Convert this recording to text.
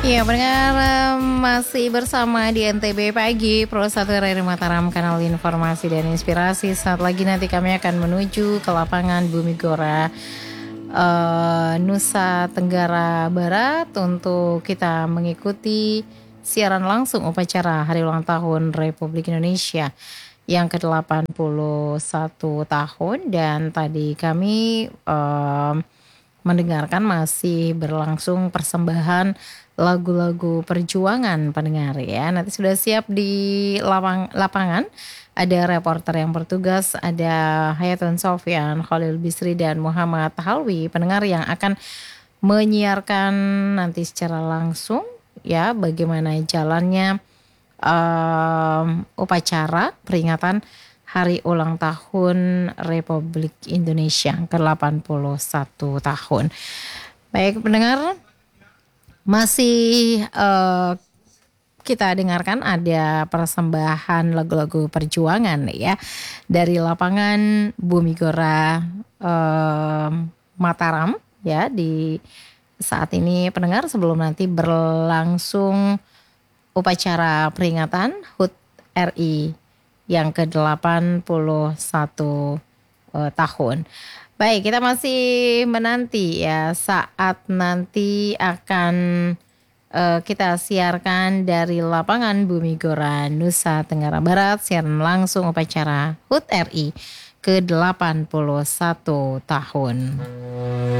Iya, pendengar masih bersama di NTB Pagi, Pro 1 RRI Mataram, kanal informasi dan inspirasi. Saat lagi nanti kami akan menuju ke lapangan Bumi Gora, Nusa Tenggara Barat untuk kita mengikuti siaran langsung upacara Hari Ulang Tahun Republik Indonesia yang ke-81 tahun. Dan tadi kami mendengarkan masih berlangsung persembahan lagu-lagu perjuangan pendengar ya. Nanti sudah siap di lapangan. Ada reporter yang bertugas, ada Hayatun Sofyan, Khalil Bisri dan Muhammad Halwi, pendengar yang akan menyiarkan nanti secara langsung ya bagaimana jalannya upacara peringatan Hari Ulang Tahun Republik Indonesia ke-81 tahun. Baik pendengar, masih kita dengarkan ada persembahan lagu-lagu perjuangan ya dari lapangan Bumi Gora Mataram ya di saat ini pendengar, sebelum nanti berlangsung upacara peringatan HUT RI yang ke-81 tahun. Baik, kita masih menanti ya saat nanti akan kita siarkan dari lapangan Bumi Gora, Nusa Tenggara Barat, siaran langsung upacara HUT RI ke-81 tahun.